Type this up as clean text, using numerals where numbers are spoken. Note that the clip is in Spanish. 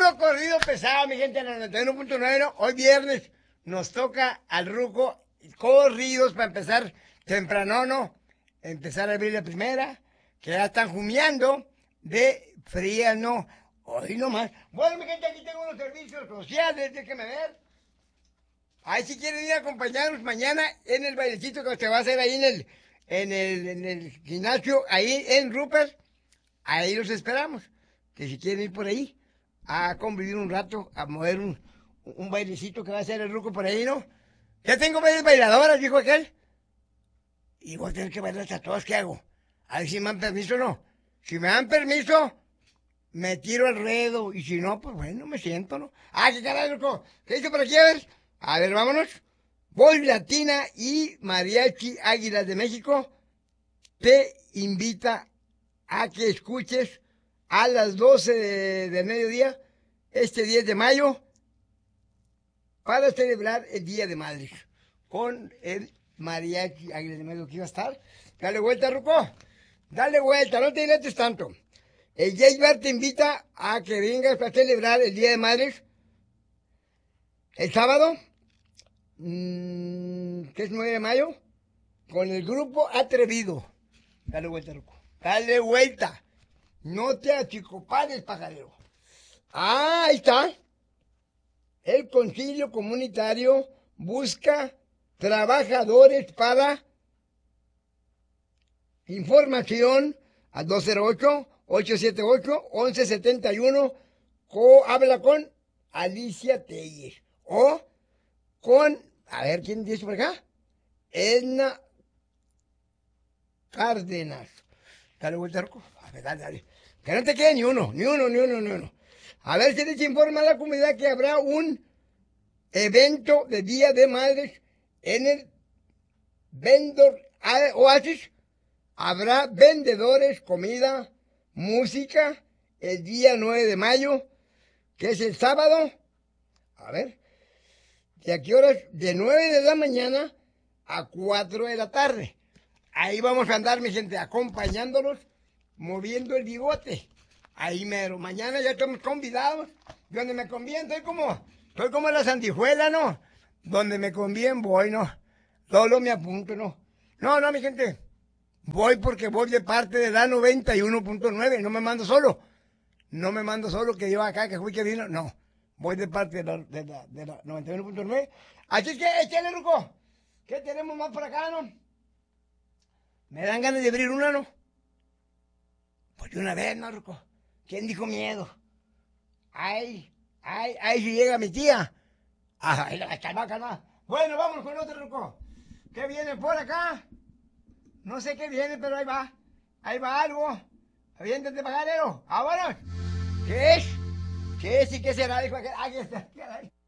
puro corrido pesado, mi gente, en el 91.9, ¿no? Hoy viernes nos toca al ruco corridos para empezar temprano, ¿no? Empezar a abrir la primera, que ya están jumeando de fría, ¿no? Hoy nomás. Bueno, mi gente, aquí tengo unos servicios sociales, déjenme ver. Ahí si quieren ir a acompañarnos mañana en el bailecito que se va a hacer ahí en el gimnasio, ahí en Rupert, ahí los esperamos. Que si quieren ir por ahí a convivir un rato, a mover un bailecito que va a hacer el ruco por ahí, ¿no? Ya tengo varias bailadoras, dijo aquel. Y voy a tener que bailar a todas, ¿qué hago? A ver si me dan permiso o no. Si me dan permiso, me tiro al ruedo. Y si no, pues bueno, me siento, ¿no? Ah, qué caray, ruco. ¿Qué hizo por aquí? A ver, vámonos. Voz Latina y Mariachi Águilas de México te invita a que escuches a las 12 de mediodía, este 10 de mayo, para celebrar el Día de Madres, con el Mariachi Águilas de México que iba a estar. Dale vuelta, ruco. Dale vuelta, no te dilates tanto. El J-Bar te invita a que vengas para celebrar el Día de Madres el sábado, que es 9 de mayo, con el grupo Atrevido. Dale vuelta, ruco. Dale vuelta. No te achicopales, pajarero. Ah, ahí está. El Concilio Comunitario busca trabajadores para información al 208-878-1171. Habla con Alicia Telles. O con, a ver, ¿quién dice por acá? Edna Cárdenas. Dale vuelta, ruco. A ver, dale. Que no te quede ni uno. A ver si les informa a la comunidad que habrá un evento de Día de Madres en el Vendor Oasis. Habrá vendedores, comida, música, el día 9 de mayo, que es el sábado. A ver, ¿de a qué horas? De 9 de la mañana a 4 de la tarde. Ahí vamos a andar, mi gente, acompañándolos, moviendo el bigote. Ahí mero. Mañana ya estamos convidados. Donde me conviene, estoy como la sandijuela, ¿no? Donde me conviene voy, ¿no? Solo me apunto, ¿no? No, mi gente. Voy porque voy de parte de la 91.9. No me mando solo. No me mando solo que yo acá, que fui que vino. No. Voy de parte de la 91.9. Así que, échale, ruco. ¿Qué tenemos más por acá, no? Me dan ganas de abrir una, ¿no? Pues de una vez, ¿no, ruco? ¿Quién dijo miedo? Ay, si llega mi tía. Ay, calma. Bueno, vamos con otro, ruco. ¿Qué viene por acá? No sé qué viene, pero ahí va. Ahí va algo. Aviéntate, pajarero. ¡Vámonos! ¿Qué es? ¿Qué es y qué será? Dijo aquel. Aquí está.